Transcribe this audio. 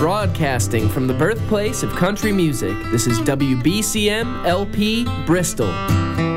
Broadcasting from the birthplace of country music, this is WBCM LP Bristol.